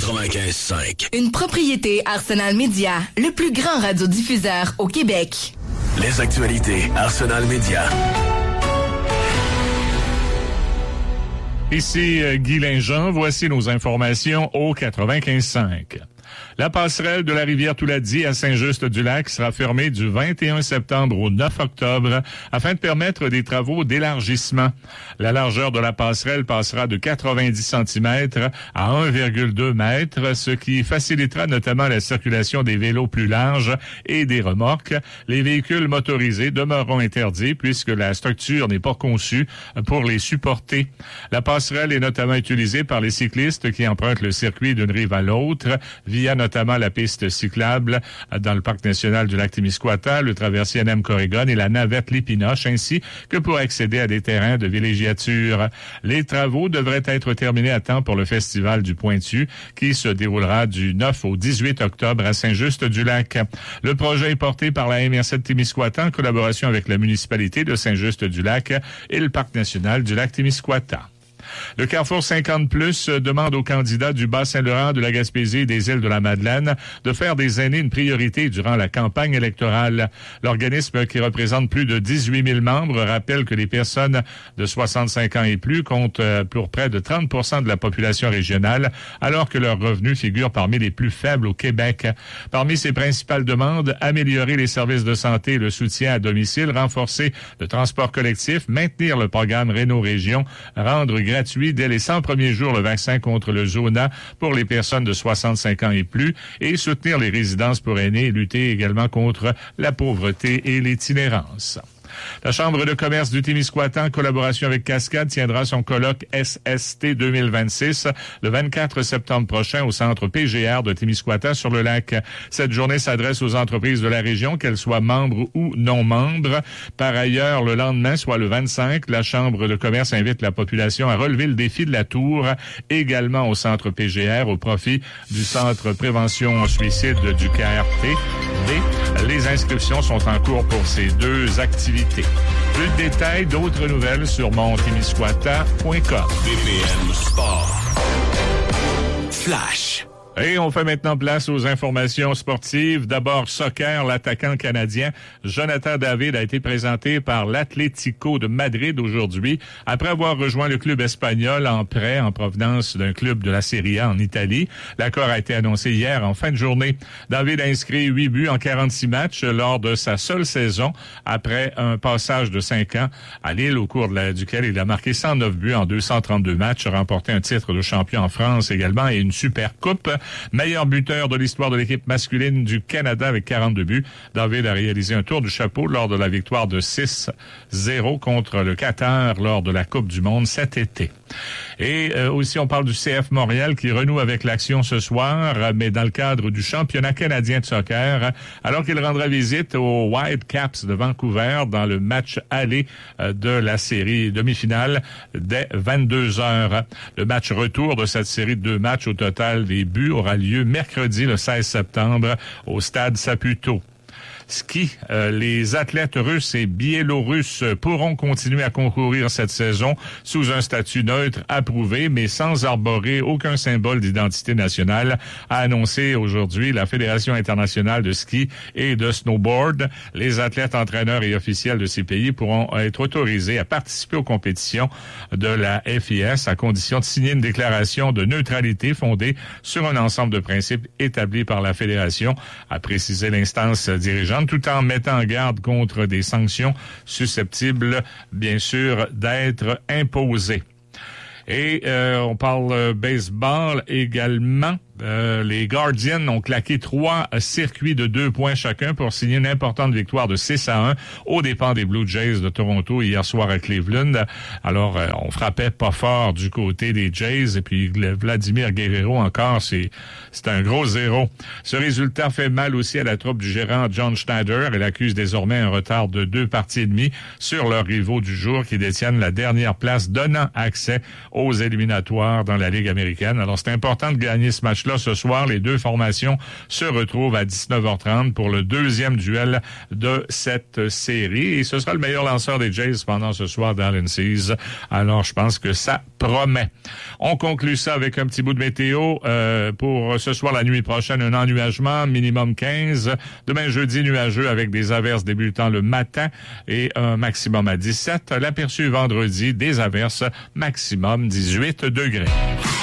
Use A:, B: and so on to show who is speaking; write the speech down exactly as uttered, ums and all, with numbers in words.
A: quatre-vingt-quinze cinq.
B: Une propriété Arsenal Media, le plus grand radiodiffuseur au Québec.
A: Les actualités Arsenal Media.
C: Ici euh, Guy Linjean, voici nos informations au quatre-vingt-quinze cinq. La passerelle de la rivière Touladi à Saint-Just-du-Lac sera fermée du vingt et un septembre au neuf octobre afin de permettre des travaux d'élargissement. La largeur de la passerelle passera de quatre-vingt-dix centimètres à un virgule deux mètres, ce qui facilitera notamment la circulation des vélos plus larges et des remorques. Les véhicules motorisés demeureront interdits puisque la structure n'est pas conçue pour les supporter. La passerelle est notamment utilisée par les cyclistes qui empruntent le circuit d'une rive à l'autre via notamment la piste cyclable dans le parc national du Lac-Témiscouata, le traversier N M Corrigan et la navette Lépinoche, ainsi que pour accéder à des terrains de villégiature. Les travaux devraient être terminés à temps pour le festival du Pointu qui se déroulera du neuf au dix-huit octobre à Saint-Just-du-Lac. Le projet est porté par la M R C de Témiscouata en collaboration avec la municipalité de Saint-Just-du-Lac et le parc national du Lac-Témiscouata. Le Carrefour cinquante plus demande aux candidats du Bas-Saint-Laurent, de la Gaspésie et des îles de la Madeleine de faire des aînés une priorité durant la campagne électorale. L'organisme, qui représente plus de dix-huit mille membres, rappelle que les personnes de soixante-cinq ans et plus comptent pour près de trente pour cent de la population régionale, alors que leurs revenus figurent parmi les plus faibles au Québec. Parmi ses principales demandes, améliorer les services de santé et le soutien à domicile, renforcer le transport collectif, maintenir le programme Réno-Région, rendre gratuit dès les cent premiers jours le vaccin contre le zona pour les personnes de soixante-cinq ans et plus et soutenir les résidences pour aînés et lutter également contre la pauvreté et l'itinérance. La Chambre de commerce du Témiscouata, en collaboration avec Cascade, tiendra son colloque S S T deux mille vingt-six le vingt-quatre septembre prochain au centre P G R de Témiscouata sur le lac. Cette journée s'adresse aux entreprises de la région, qu'elles soient membres ou non membres. Par ailleurs, le lendemain, soit le vingt-cinq, la Chambre de commerce invite la population à relever le défi de la tour, également au centre P G R, au profit du Centre Prévention Suicide du K R T D. Les inscriptions sont en cours pour ces deux activités. Plus de détails, d'autres nouvelles sur mon témiscouata point com.
A: B P M Sport. Flash.
C: Et on fait maintenant place aux informations sportives. D'abord, soccer, l'attaquant canadien Jonathan David a été présenté par l'Atlético de Madrid aujourd'hui après avoir rejoint le club espagnol en prêt en provenance d'un club de la Serie A en Italie. L'accord a été annoncé hier en fin de journée. David a inscrit huit buts en quarante-six matchs lors de sa seule saison après un passage de cinq ans à Lille au cours de la, duquel il a marqué cent neuf buts en deux cent trente-deux matchs, remporté un titre de champion en France également et une super coupe. Meilleur buteur de l'histoire de l'équipe masculine du Canada avec quarante-deux buts. David a réalisé un tour du chapeau lors de la victoire de six zéro contre le Qatar lors de la Coupe du Monde cet été. Et euh, aussi, on parle du C F Montréal qui renoue avec l'action ce soir, mais dans le cadre du championnat canadien de soccer, alors qu'il rendra visite aux Whitecaps de Vancouver dans le match aller euh, de la série demi-finale dès vingt-deux heures. Le match retour de cette série de deux matchs au total des buts aura lieu mercredi le seize septembre au stade Saputo. Ski, euh, les athlètes russes et biélorusses pourront continuer à concourir cette saison sous un statut neutre approuvé, mais sans arborer aucun symbole d'identité nationale, a annoncé aujourd'hui la Fédération internationale de ski et de snowboard. Les athlètes, entraîneurs et officiels de ces pays pourront être autorisés à participer aux compétitions de la F I S à condition de signer une déclaration de neutralité fondée sur un ensemble de principes établis par la Fédération, a précisé l'instance dirigeante, tout en mettant en garde contre des sanctions susceptibles, bien sûr, d'être imposées. Et euh, on parle euh, baseball également. Euh, les Guardians ont claqué trois circuits de deux points chacun pour signer une importante victoire de six à un aux dépens des Blue Jays de Toronto hier soir à Cleveland. Alors, euh, on frappait pas fort du côté des Jays et puis Vladimir Guerrero encore, c'est c'est un gros zéro. Ce résultat fait mal aussi à la troupe du gérant John Schneider. Elle accuse désormais un retard de deux parties et demie sur leurs rivaux du jour qui détiennent la dernière place, donnant accès aux éliminatoires dans la Ligue américaine. Alors, c'est important de gagner ce match cela, ce soir, les deux formations se retrouvent à dix-neuf heures trente pour le deuxième duel de cette série. Et ce sera le meilleur lanceur des Jays pendant ce soir, Dallin Cease. Alors, je pense que ça promet. On conclut ça avec un petit bout de météo. Euh, pour ce soir, la nuit prochaine, un ennuagement, minimum quinze. Demain, jeudi, nuageux avec des averses débutant le matin et un maximum à dix-sept. L'aperçu vendredi, des averses, maximum dix-huit degrés.